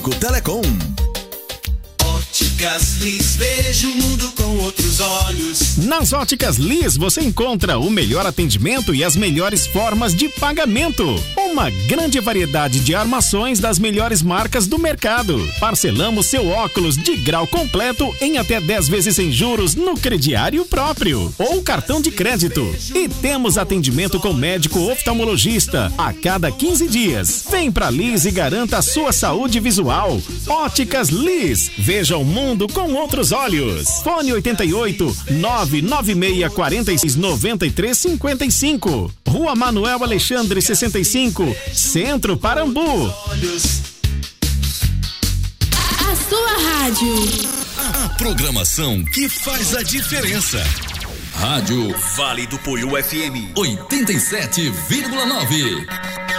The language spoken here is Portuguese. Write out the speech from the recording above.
Telecom. Óticas Liz, veja o mundo com outros olhos. Nas Óticas Liz você encontra o melhor atendimento e as melhores formas de pagamento. Uma grande variedade de armações das melhores marcas do mercado. Parcelamos seu óculos de grau completo em até 10 vezes sem juros no crediário próprio ou cartão de crédito. E temos atendimento com médico oftalmologista a cada 15 dias. Vem pra Liz e garanta a sua saúde visual. Óticas Liz, veja o mundo com outros olhos. Fone 88 996 46 93 55. Rua Manuel Alexandre 65, Centro Parambu. A sua rádio. A programação que faz a diferença. Rádio Vale do Poiú FM 87,9.